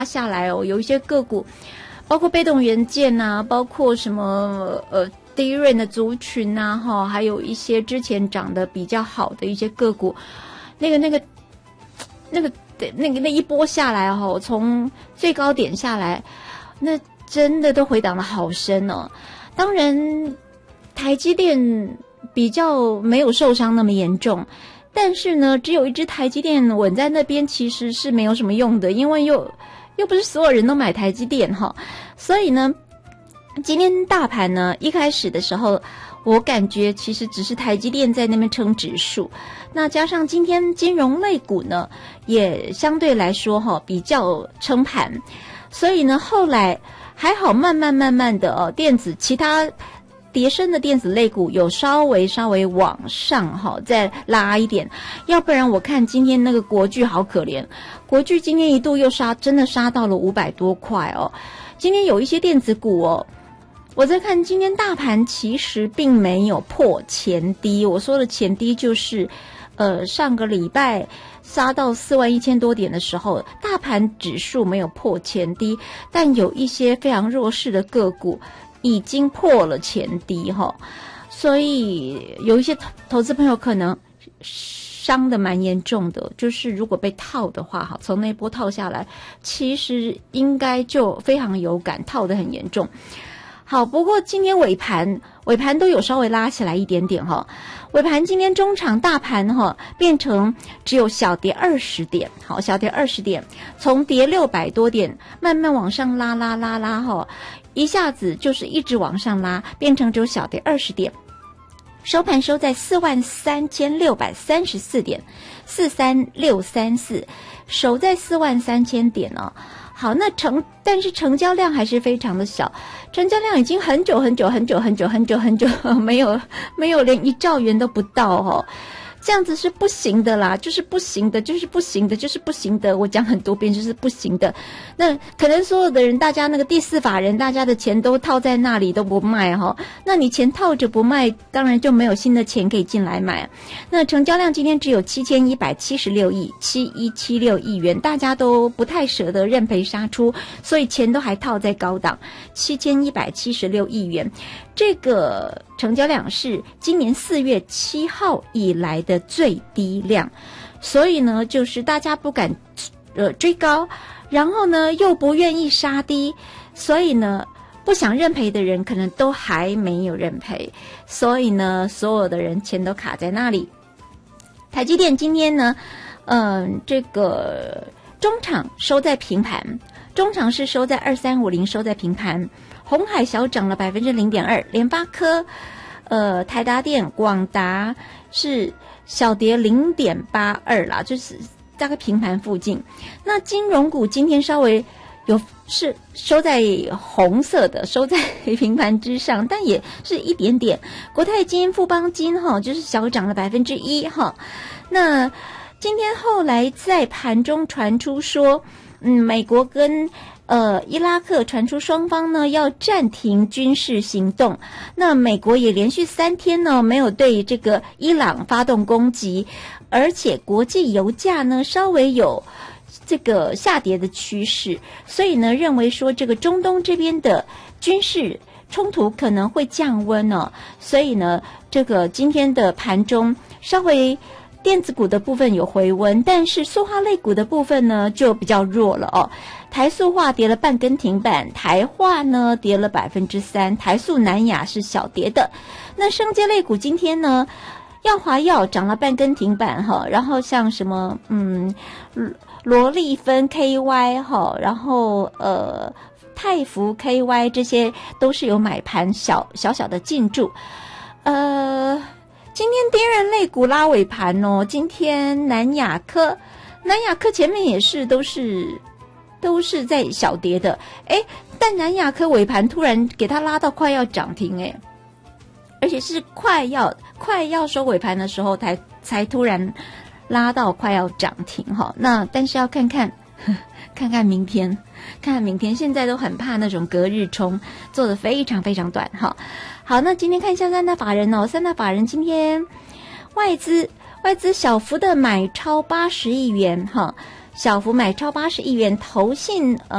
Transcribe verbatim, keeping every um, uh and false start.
下来哦，有一些个股，包括被动元件啊，包括什么呃低润的族群啊，哈，还有一些之前涨得比较好的一些个股，那个那个那个那个那一波下来哈，从最高点下来，那真的都回档得好深哦。当然，台积电比较没有受伤那么严重。但是呢，只有一只台积电稳在那边，其实是没有什么用的，因为又又不是所有人都买台积电哈，所以呢，今天大盘呢一开始的时候，我感觉其实只是台积电在那边撑指数，那加上今天金融类股呢也相对来说哈比较撑盘，所以呢后来还好慢慢慢慢的哦，电子其他。跌升的电子类股有稍微稍微往上哈，再拉一点，要不然我看今天那个国巨好可怜，国巨今天一度又杀，真的杀到了五百多块哦。今天有一些电子股哦，我在看今天大盘其实并没有破前低，我说的前低就是呃上个礼拜杀到四万一千多点的时候，大盘指数没有破前低，但有一些非常弱势的个股已经破了前低哈，所以有一些投投资朋友可能伤得蛮严重的，就是如果被套的话哈，从那波套下来，其实应该就非常有感，套得很严重。好，不过今天尾盘尾盘都有稍微拉起来一点点哈，尾盘今天中场大盘哈变成只有小跌二十点，好，小跌二十点，从跌六百多点慢慢往上拉拉拉拉哈，一下子就是一直往上拉，变成只有小跌二十点，收盘收在四万三千六百三十四点，四三六三四，守在四万三千点哦。好，那成但是成交量还是非常的小，成交量已经很久很久很久很久很久很久没有没有连一兆元都不到哦。这样子是不行的啦，就是不行的，就是不行的，就是不行的。我讲很多遍，就是不行的。那可能所有的人，大家那个第四法人，大家的钱都套在那里都不卖哈。那你钱套着不卖，当然就没有新的钱可以进来买。那成交量今天只有七千一百七十六亿，七一七六亿元，大家都不太舍得认赔杀出，所以钱都还套在高档，七千一百七十六亿元。这个成交量是今年四月七号以来的最低量，所以呢，就是大家不敢呃追高，然后呢又不愿意杀低，所以呢不想认赔的人可能都还没有认赔，所以呢所有的人钱都卡在那里。台积电今天呢，嗯、呃，这个中场收在平盘，中场是收在二三五零，收在平盘。鸿海小涨了百分之零点二，联发科、呃台达电、广达是小跌零点八二啦，就是大概平盘附近。那金融股今天稍微有是收在红色的，收在平盘之上，但也是一点点。国泰金、富邦金哈，就是小涨了百分之一哈。那今天后来在盘中传出说，嗯，美国跟呃，伊拉克传出双方呢要暂停军事行动，那美国也连续三天呢没有对这个伊朗发动攻击，而且国际油价呢稍微有这个下跌的趋势，所以呢认为说这个中东这边的军事冲突可能会降温哦，所以呢这个今天的盘中稍微电子股的部分有回温，但是塑化类股的部分呢就比较弱了哦。台塑化跌了半根停板，台化呢跌了百分之三，台塑南亚是小跌的。那生技类股今天呢，耀华药涨了半根停板哈，然后像什么嗯罗利芬 K Y 哈，然后呃泰福 K Y 这些都是有买盘小小小的进驻，呃。今天跌人类股拉尾盘哦，今天南亚科，南亚科前面也是都是都是在小跌的，诶，但南亚科尾盘突然给它拉到快要涨停诶，而且是快要快要收尾盘的时候才才突然拉到快要涨停哈。那但是要看看看看明天，看看明天，现在都很怕那种隔日冲，做得非常非常短哈。好，那今天看一下三大法人哦，三大法人今天外资外资小幅的买超八十亿元哈， 小幅买超八十亿元，投信呃。